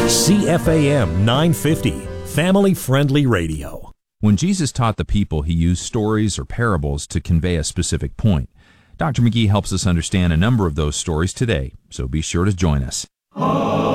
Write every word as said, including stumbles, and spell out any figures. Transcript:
C F A M nine fifty, family-friendly radio. When Jesus taught the people, he used stories or parables to convey a specific point. Doctor McGee helps us understand a number of those stories today, so be sure to join us.